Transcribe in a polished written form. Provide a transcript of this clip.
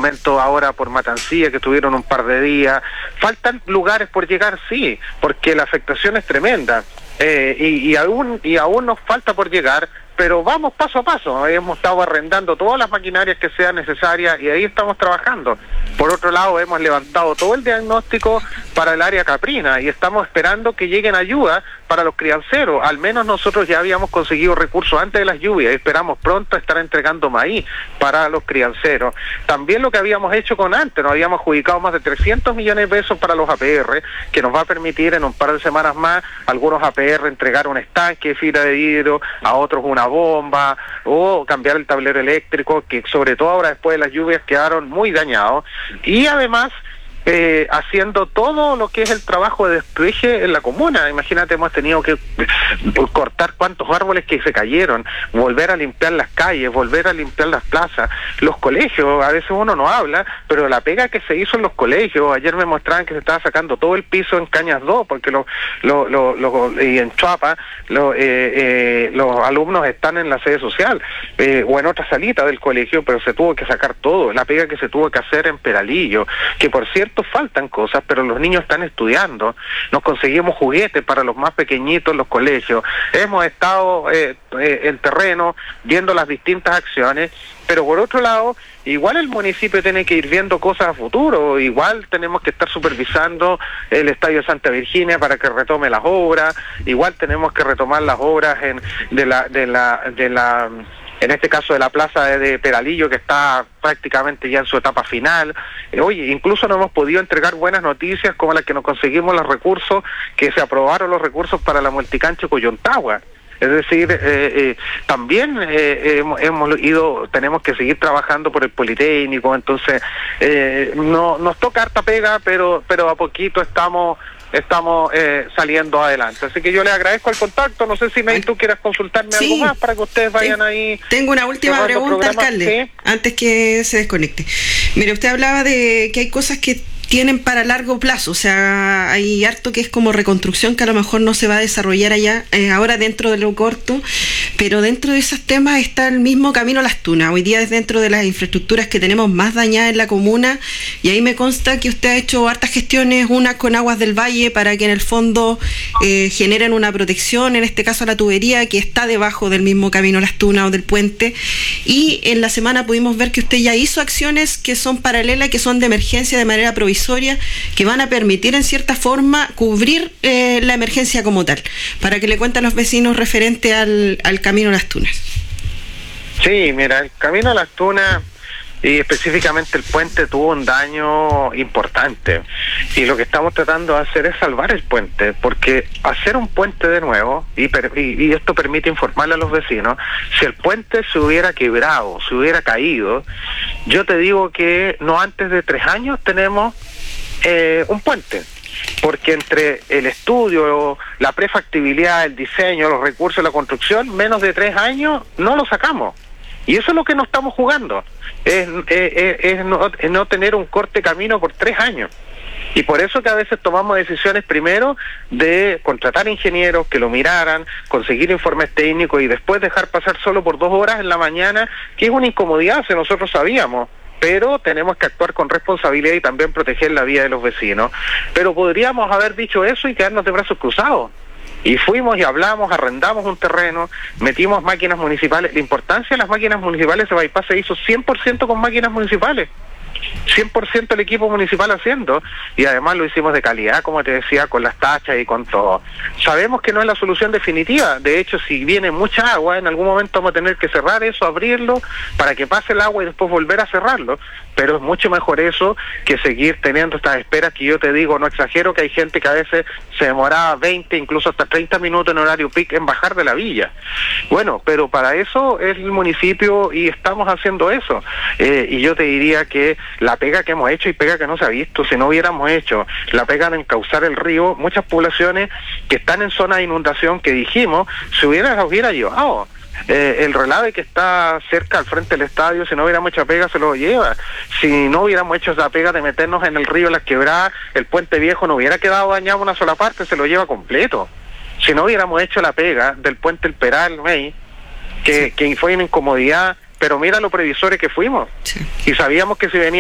momento ahora por Matancilla, que tuvieron un par de días. Faltan lugares por llegar, sí, porque la afectación es tremenda. Y aún nos falta por llegar, pero vamos paso a paso. Hemos estado arrendando todas las maquinarias que sean necesarias y ahí estamos trabajando. Por otro lado, hemos levantado todo el diagnóstico para el área caprina y estamos esperando que lleguen ayudas para los crianceros. Al menos nosotros ya habíamos conseguido recursos antes de las lluvias y esperamos pronto estar entregando maíz para los crianceros. También lo que habíamos hecho con antes, nos habíamos adjudicado más de 300 millones de pesos para los APR, que nos va a permitir en un par de semanas más algunos APR entregar un estanque de fibra de vidrio, a otros una bomba, o cambiar el tablero eléctrico, que sobre todo ahora después de las lluvias quedaron muy dañados, y además haciendo todo lo que es el trabajo de despeje en la comuna. Imagínate, hemos tenido que cortar cuántos árboles que se cayeron, volver a limpiar las calles, volver a limpiar las plazas, los colegios. A veces uno no habla, pero la pega que se hizo en los colegios, ayer me mostraban que se estaba sacando todo el piso en Cañas 2, porque y en Chuapa los alumnos están en la sede social o en otra salita del colegio, pero se tuvo que sacar todo. La pega que se tuvo que hacer en Peralillo, que por cierto faltan cosas, pero los niños están estudiando. Nos conseguimos juguetes para los más pequeñitos en los colegios. Hemos estado en terreno viendo las distintas acciones, pero por otro lado, igual el municipio tiene que ir viendo cosas a futuro. Igual tenemos que estar supervisando el Estadio de Santa Virginia para que retome las obras. Igual tenemos que retomar las obras en este caso de la plaza de Peralillo, que está prácticamente ya en su etapa final. Oye, incluso no hemos podido entregar buenas noticias como las que nos conseguimos los recursos, que se aprobaron los recursos para la multicancha Coyontagua. Es decir, también tenemos que seguir trabajando por el Politécnico. Entonces nos toca harta pega, pero a poquito estamos saliendo adelante. Así que yo les agradezco el contacto. No sé si tú quieras consultarme algo más para que ustedes vayan ahí. Tengo una última pregunta, alcalde, antes que se desconecte. Mire, usted hablaba de que hay cosas que tienen para largo plazo, o sea, hay harto que es como reconstrucción que a lo mejor no se va a desarrollar allá ahora dentro de lo corto, pero dentro de esos temas está el mismo Camino Las Tunas. Hoy día es dentro de las infraestructuras que tenemos más dañadas en la comuna, y ahí me consta que usted ha hecho hartas gestiones, una con Aguas del Valle para que en el fondo generen una protección, en este caso la tubería que está debajo del mismo Camino Las Tunas o del puente, y en la semana pudimos ver que usted ya hizo acciones que son paralelas, que son de emergencia de manera provisoria, que van a permitir en cierta forma cubrir la emergencia como tal, para que le cuenten a los vecinos referente al Camino Las Tunas. Sí, mira, el Camino Las Tunas y específicamente el puente tuvo un daño importante, y lo que estamos tratando de hacer es salvar el puente, porque hacer un puente de nuevo, y esto permite informarle a los vecinos, si el puente se hubiera quebrado, se hubiera caído, yo te digo que no antes de 3 años tenemos un puente, porque entre el estudio, la prefactibilidad, el diseño, los recursos, la construcción, menos de 3 años no lo sacamos. Y eso es lo que no estamos jugando, es no tener un corte camino por 3 años. Y por eso que a veces tomamos decisiones primero de contratar ingenieros que lo miraran, conseguir informes técnicos y después dejar pasar solo por 2 horas en la mañana, que es una incomodidad si nosotros sabíamos. Pero tenemos que actuar con responsabilidad y también proteger la vida de los vecinos. Pero podríamos haber dicho eso y quedarnos de brazos cruzados. Y fuimos y hablamos, arrendamos un terreno, metimos máquinas municipales. La importancia de las máquinas municipales, ese bypass se hizo 100% con máquinas municipales. 100% el equipo municipal haciendo, y además lo hicimos de calidad, como te decía, con las tachas y con todo. Sabemos que no es la solución definitiva. De hecho, si viene mucha agua, en algún momento vamos a tener que cerrar eso, abrirlo para que pase el agua y después volver a cerrarlo, pero es mucho mejor eso que seguir teniendo estas esperas que yo te digo, no exagero, que hay gente que a veces se demoraba 20, incluso hasta 30 minutos en horario peak en bajar de la villa. Bueno, pero para eso es el municipio y estamos haciendo eso. Y yo te diría que la pega que hemos hecho y pega que no se ha visto, si no hubiéramos hecho la pega de encauzar el río, muchas poblaciones que están en zona de inundación que dijimos, se hubiera llevado. El relave que está cerca al frente del estadio, si no hubiéramos hecho pega, se lo lleva. Si no hubiéramos hecho esa pega de meternos en el río, las quebradas, el puente viejo no hubiera quedado dañado una sola parte, se lo lleva completo. Si no hubiéramos hecho la pega del puente El Peral, que fue una incomodidad, pero mira lo previsores que fuimos. Sí. Y sabíamos que si venía